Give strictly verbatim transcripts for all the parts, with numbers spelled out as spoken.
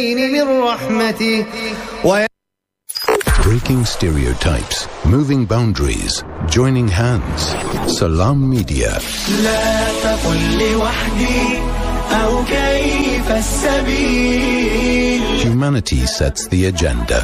Breaking stereotypes, moving boundaries, joining hands. Salam Media. Humanity sets the agenda.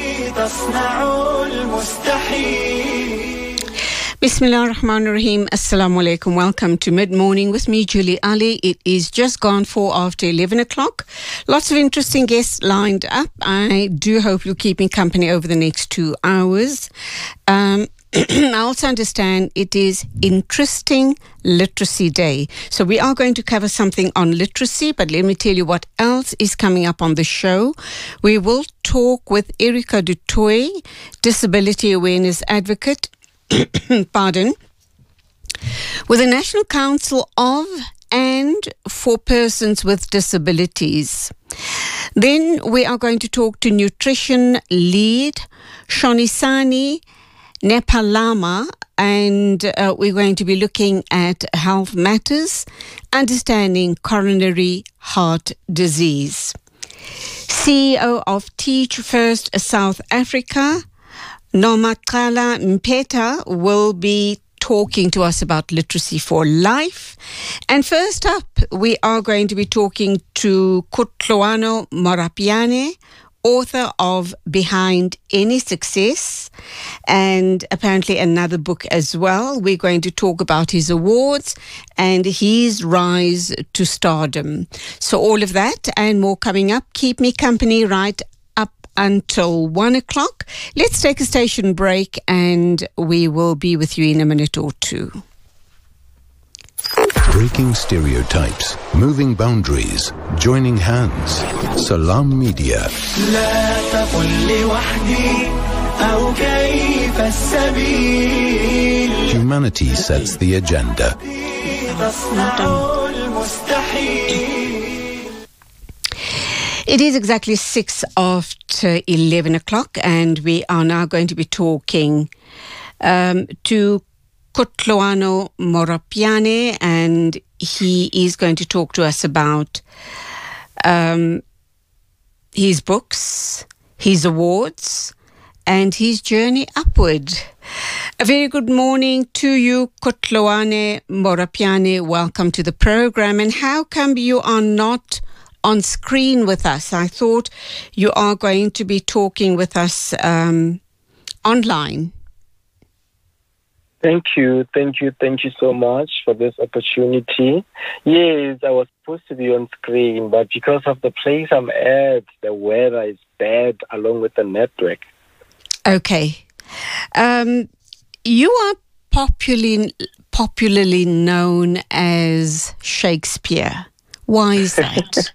Bismillah ar-Rahman ar-Rahim. Assalamu alaikum. Welcome to Mid Morning with me, Julie Ali. It is just gone four after eleven o'clock. Lots of interesting guests lined up. I do hope you'll keep me company over the next two hours. Um, I also understand it is Interesting Literacy Day. So we are going to cover something on literacy, but let me tell you what else is coming up on the show. We will talk with Erica du Toit, disability awareness advocate, pardon, with the National Council of and for Persons with Disabilities. Then we are going to talk to nutrition lead Shonisani Nepalama, and uh, we're going to be looking at health matters, understanding coronary heart disease. C E O of Teach First South Africa, Nomakala Mpeta, will be talking to us about literacy for life. And first up, we are going to be talking to Kutlwano Morapiane, author of Behind Any Success, and apparently another book as well. We're going to talk about his awards and his rise to stardom. So all of that and more coming up. Keep me company right up until one o'clock. Let's take a station break and we will be with you in a minute or two. Breaking stereotypes, moving boundaries, joining hands. Salam Media. Humanity sets the agenda. It is exactly six after eleven o'clock, and we are now going to be talking um, to Kutlwano Morapiane, and he is going to talk to us about um, his books, his awards, and his journey upward. A very good morning to you, Kutlwano Morapiane. Welcome to the program. And how come you are not on screen with us? I thought you are going to be talking with us um, online. Thank you, thank you, thank you so much for this opportunity. Yes, I was supposed to be on screen, but because of the place I'm at, the weather is bad along with the network. Okay. Um, you are popularly, popularly known as Shakespeare. Why is that?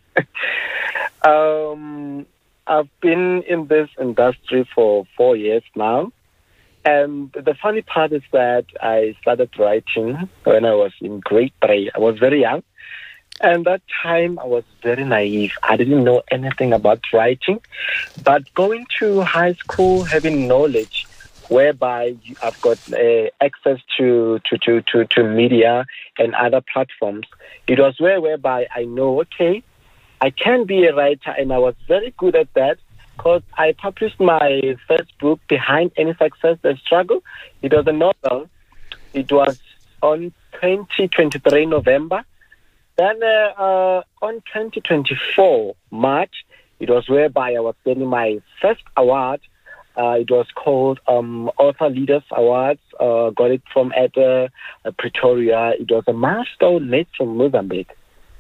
um, I've been in this industry for four years now. And the funny part is that I started writing when I was in grade three. I was very young. And that time I was very naive. I didn't know anything about writing. But going to high school, having knowledge whereby you, I've got uh, access to, to, to, to, to media and other platforms, it was where whereby I know, okay, I can be a writer, and I was very good at that. Because I published my first book, Behind Any Success, The Struggle. It was a novel. It was on twenty twenty-three November. Then uh, uh, on twenty twenty-four March, it was whereby I was getting my first award. Uh, it was called um, Author Leaders Awards. Uh, got it from at uh, Pretoria. It was a milestone made from Mozambique.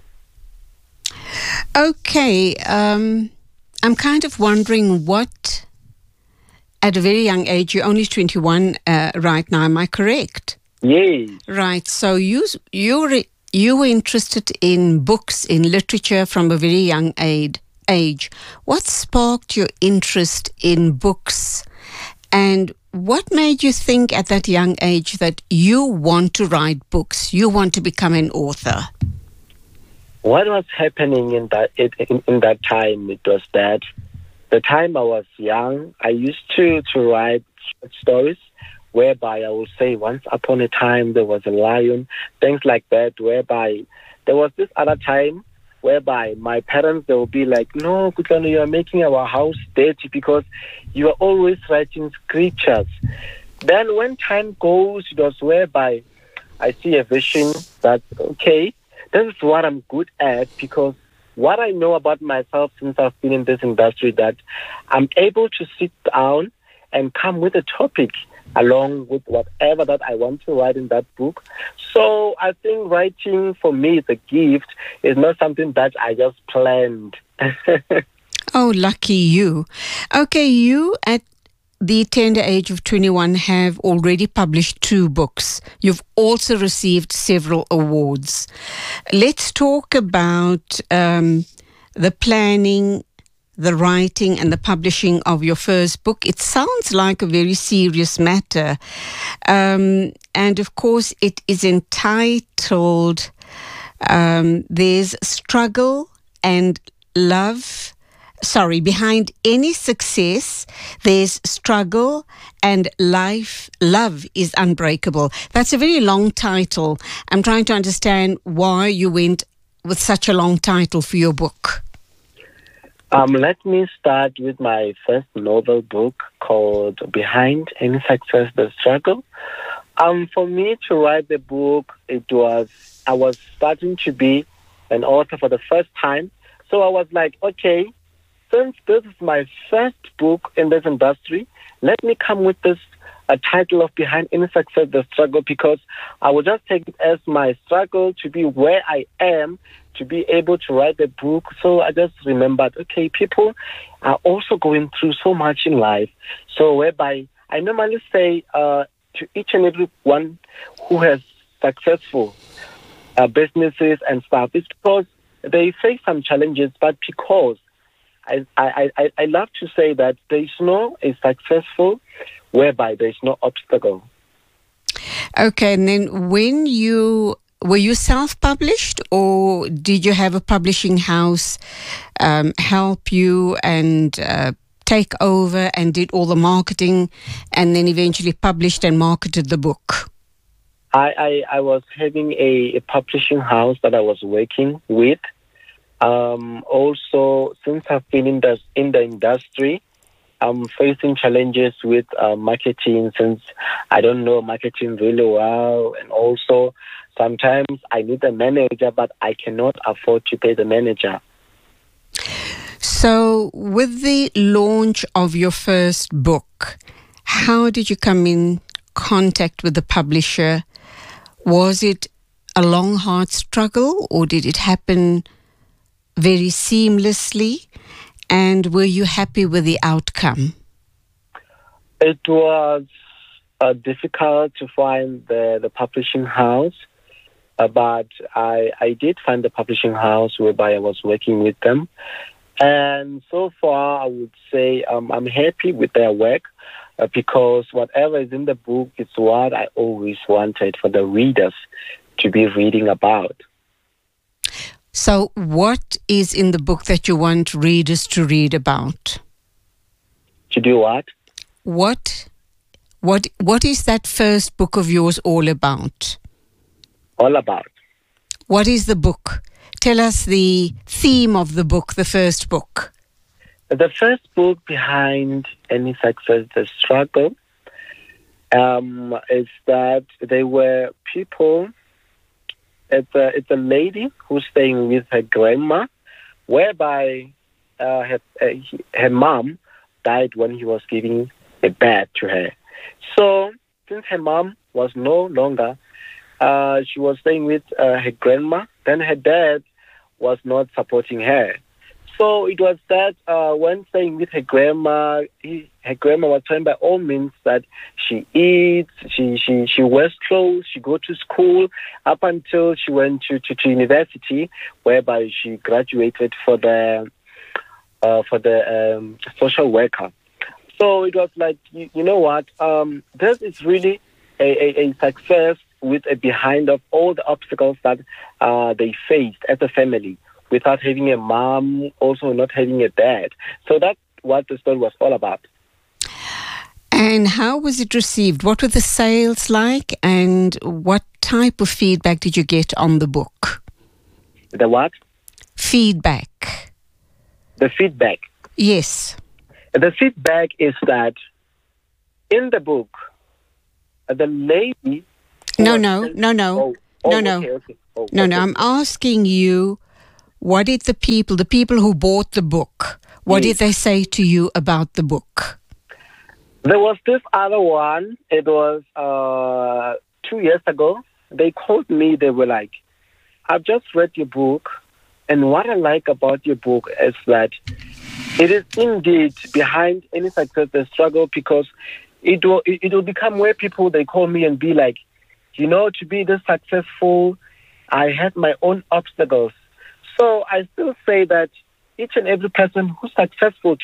Okay. Um I'm kind of wondering what, at a very young age, you're only twenty-one uh, right now, am I correct? Yes. Right, so you, you, were, you were interested in books, in literature from a very young age. age. What sparked your interest in books, and what made you think at that young age that you want to write books, you want to become an author? What was happening in that in, in that time? It was that the time I was young, I used to, to write short stories, whereby I would say, once upon a time there was a lion, things like that, whereby there was this other time whereby my parents, they will be like, no, Kutlwano, you are making our house dirty because you are always writing scriptures. Then when time goes, it was whereby I see a vision that, okay, this is what I'm good at, because what I know about myself since I've been in this industry, that I'm able to sit down and come with a topic along with whatever that I want to write in that book. So I think writing for me, the gift, is not something that I just planned. Oh, lucky you. Okay, you at the tender age of twenty-one have already published two books. You've also received several awards. Let's talk about um, the planning, the writing and the publishing of your first book. It sounds like a very serious matter. Um, and of course, it is entitled um, There's Struggle and Love. Sorry, behind any success, there's struggle and life, love is unbreakable. That's a very long title. I'm trying to understand why you went with such a long title for your book. Um, let me start with my first novel book called Behind Any Success, The Struggle. Um, for me to write the book, it was, I was starting to be an author for the first time. So I was like, okay, since this is my first book in this industry, let me come with this a title of Behind Any Success, The Struggle, because I will just take it as my struggle to be where I am, to be able to write the book. So I just remembered, okay, people are also going through so much in life. So whereby I normally say uh, to each and every one who has successful uh, businesses and stuff, it's because they face some challenges, but because I, I, I, I love to say that there is no a successful whereby there is no obstacle. Okay, and then when you, were you self-published or did you have a publishing house um, help you and uh, take over and did all the marketing and then eventually published and marketed the book? I, I, I was having a, a publishing house that I was working with. Um, also, since I've been in the, in the industry, I'm facing challenges with uh, marketing, since I don't know marketing really well. And also, sometimes I need a manager, but I cannot afford to pay the manager. So, with the launch of your first book, how did you come in contact with the publisher? Was it a long, hard struggle, or did it happen very seamlessly? And were you happy with the outcome? It was uh, difficult to find the, the publishing house, uh, but I, I did find the publishing house whereby I was working with them. And so far, I would say um, I'm happy with their work uh, because whatever is in the book is what I always wanted for the readers to be reading about. So what is in the book that you want readers to read about? To do what? What what what is that first book of yours all about? All about. What is the book? Tell us the theme of the book, the first book. The first book, Behind Any Success, The Struggle, um, is that there were people. It's a, it's a lady who's staying with her grandma, whereby uh, her, uh, he, her mom died when he was giving a birth to her. So since her mom was no longer, uh, she was staying with uh, her grandma, then her dad was not supporting her. So it was that uh, when staying with her grandma, he, her grandma was trying by all means that she eats, she, she, she wears clothes, she go to school, up until she went to, to, to university, whereby she graduated for the uh, for the um, social worker. So it was like, you, you know what, um, this is really a, a, a success with a behind of all the obstacles that uh, they faced as a family, without having a mom, also not having a dad. So that's what the story was all about. And how was it received? What were the sales like? And what type of feedback did you get on the book? The what? feedback? The feedback. Yes. The feedback is that in the book, the lady... No, no, no, no, oh, oh, no, no, okay, okay. Oh, no, okay. no. I'm asking you, what did the people, the people who bought the book, what Yes. did they say to you about the book? There was this other one. It was uh, two years ago. They called me. They were like, I've just read your book. And what I like about your book is that it is indeed behind any success, the struggle, because it will, it, it will become where people, they call me and be like, you know, to be this successful, I had my own obstacles. So I still say that each and every person who's successful